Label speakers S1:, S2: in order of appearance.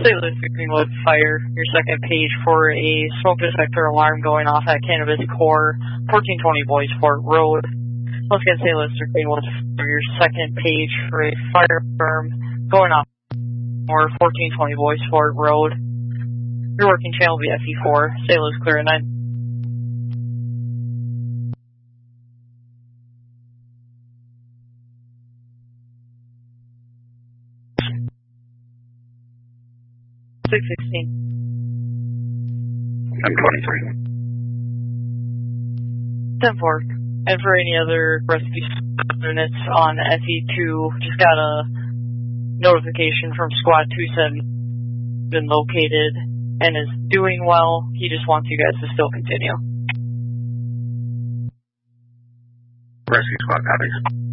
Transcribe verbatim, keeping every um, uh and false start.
S1: Saint Louis Greenwood Fire, your second page for a smoke detector alarm going off at Cannabis Core, fourteen twenty Boys Fort Road. Once again, Saint Louis Greenwood for your second page for a fire alarm going off or fourteen twenty Boys Fort Road. Your working channel will be F E four. Saint Louis clear at nine. six sixteen.
S2: I'm twenty-three.
S1: ten four. And for any other rescue units on F E two, just got a notification from Squad two seven, been located and is doing well. He just wants you guys to still continue.
S2: Rescue Squad copies.